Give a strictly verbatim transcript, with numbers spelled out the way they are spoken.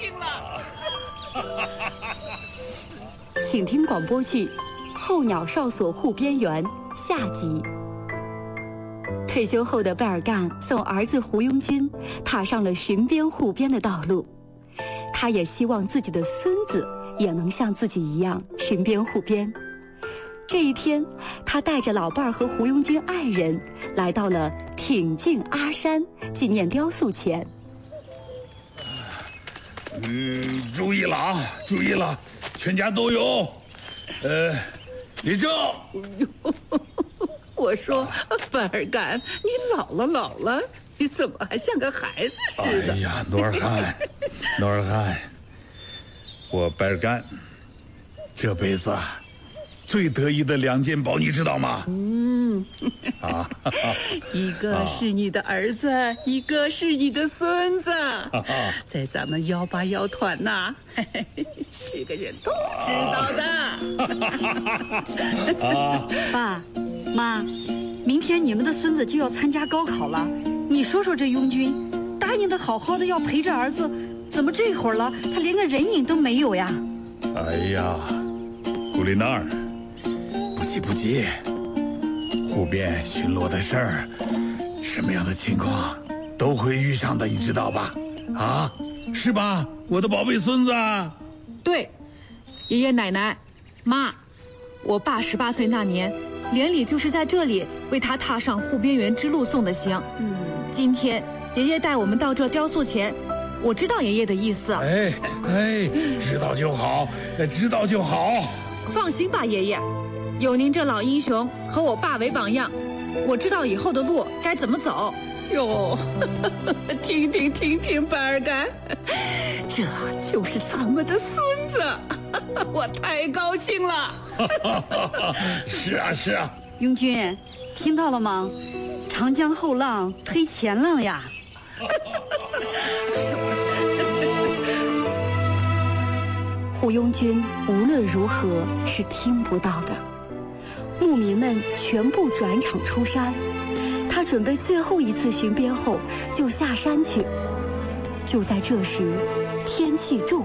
兴了。 请听广播剧《候鸟哨所护边员》下集。退休后的贝尔干送儿子胡庸军踏上了巡边护边的道路，他也希望自己的孙子也能像自己一样巡边护边。这一天，他带着老伴儿和胡庸军爱人来到了挺进阿山纪念雕塑前。 嗯，注意了啊，注意了，全家都有。呃，立正。 我说，贝尔干，你老了老了，你怎么还像个孩子似的？ 哎呀，努尔汗，努尔汗，我贝尔干这辈子最得意的两件宝，你知道吗？ 嗯，啊，一个是你的儿子，啊、一个是你的孙子，在咱们幺八幺团呐，是个人都知道的。啊，爸妈，明天你们的孙子就要参加高考了，你说说这庸军，答应的好好的要陪着儿子，怎么这会儿了，他连个人影都没有呀？ 哎呀，古丽娜儿。不急不急，护边巡逻的事儿，什么样的情况都会遇上的，你知道吧？啊，是吧，我的宝贝孙子？ 对，爷爷奶奶，妈，我爸十八岁那年，连理就是在这里为他踏上护边员之路送的行。嗯，今天爷爷带我们到这雕塑前，我知道爷爷的意思。 哎哎，知道就好，知道就好。 放心吧，爷爷。有您这老英雄和我爸为榜样，我知道以后的路该怎么走。 哟，听听听听，贝尔干，这就是咱们的孙子，我太高兴了。 是啊是啊， 庸军，听到了吗？长江后浪推前浪呀。胡庸军无论如何是听不到的。牧民们全部转场出山，他准备最后一次巡边后就下山去。就在这时，天气骤